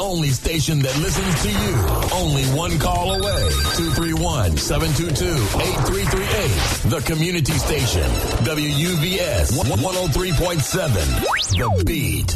only station that listens to you. Only one call away. 231-722-8338. The community station. WUVS 103.7. The Beat.